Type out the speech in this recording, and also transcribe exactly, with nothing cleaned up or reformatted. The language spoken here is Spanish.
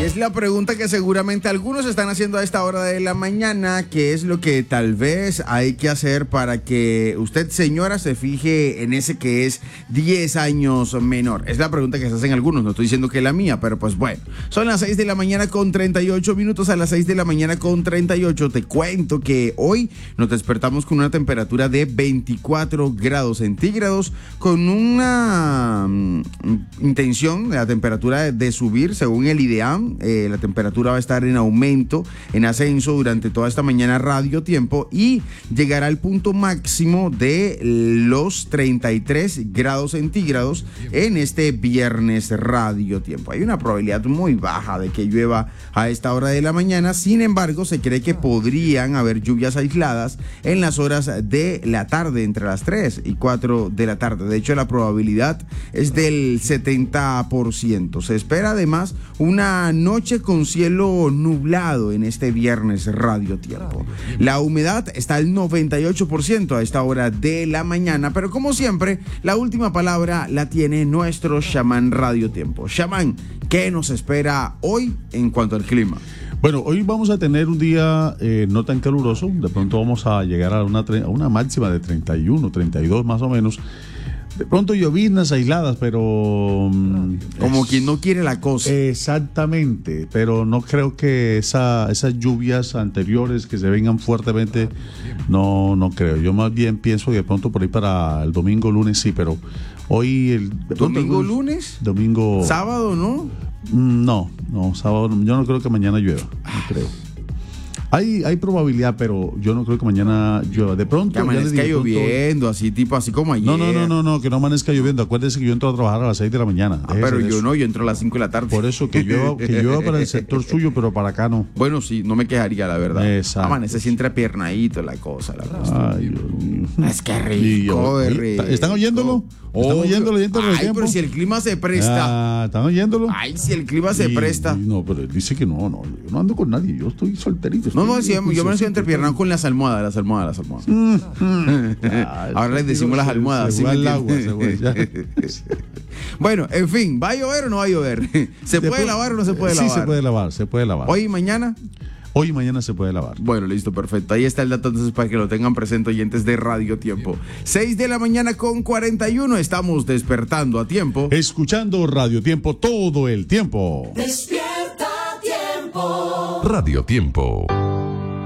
Es la pregunta que seguramente algunos están haciendo a esta hora de la mañana. ¿Qué es lo que tal vez hay que hacer para que usted, señora, se fije en ese que es diez años menor? Es la pregunta que se hacen algunos. No estoy diciendo que es la mía, pero pues bueno. Son las seis de la mañana con treinta y ocho minutos. A las seis de la mañana con treinta y ocho te cuento que hoy nos despertamos con una temperatura de veinticuatro grados centígrados, con una um, intención de la temperatura de, de subir según el IDEAM. Eh, la temperatura va a estar en aumento, en ascenso durante toda esta mañana radio tiempo, y llegará al punto máximo de los treinta y tres grados centígrados en este viernes radio tiempo. Hay una probabilidad muy baja de que llueva a esta hora de la mañana. Sin embargo, se cree que podrían haber lluvias aisladas en las horas de la tarde, entre las tres y cuatro de la tarde. De hecho, la probabilidad es del setenta por ciento. Se espera además una noche con cielo nublado en este viernes radio tiempo. La humedad está al noventa y ocho por ciento a esta hora de la mañana, pero como siempre, la última palabra la tiene nuestro chamán radio tiempo. Chamán, ¿qué nos espera hoy en cuanto al clima? Bueno, hoy vamos a tener un día eh, no tan caluroso. De pronto vamos a llegar a una, a una máxima de treinta y uno, treinta y dos más o menos. De pronto lloviznas aisladas, pero... Como es, quien no quiere la cosa. Exactamente, pero no creo que esa, esas lluvias anteriores que se vengan fuertemente, no, no creo. Yo más bien pienso que de pronto por ahí para el domingo, lunes sí, pero hoy... El, ¿Domingo, el, lunes? Domingo... ¿Sábado, no? No, no, sábado, yo no creo que mañana llueva, no creo. Hay, hay probabilidad, pero yo no creo que mañana llueva. De pronto... Que amanezca lloviendo, así tipo, así como ayer. No, no, no, no, no, que no amanezca lloviendo. Acuérdese que yo entro a trabajar a las seis de la mañana. Ah, pero yo eso. no, yo entro a las cinco de la tarde. Por eso, que llueva, que llueva para el sector suyo, pero para acá no. Bueno, sí, no me quejaría, la verdad. Exacto. Amanece siempre apiernadito la cosa, la cosa. Ay, Dios mío. Es que rico, yo, rico. ¿Están oyéndolo? ¿Están Obvio. oyéndolo? ¿Están Ay, tiempo? pero si el clima se presta. Ah, ¿están oyéndolo? Ay, si el clima se y, presta. Y no, pero él dice que no, no, yo no ando con nadie, yo estoy solterito. Estoy no, no, sí, yo me lo estoy entrepiernado con las almohadas, las almohadas, las almohadas. Mm, mm. Ah, ahora les decimos las almohadas. Se, se ¿sí va el agua, se va, Bueno, en fin, ¿va a llover o no va a llover? ¿Se puede lavar o no se puede sí, lavar? Sí, se puede lavar, se puede lavar. ¿Hoy y mañana? Hoy y mañana se puede lavar. Bueno, listo, perfecto. Ahí está el dato entonces para que lo tengan presente, oyentes de Radio Tiempo. seis de la mañana con cuarenta y uno, estamos despertando a tiempo. Escuchando Radio Tiempo todo el tiempo. Despierta Tiempo. Radio Tiempo.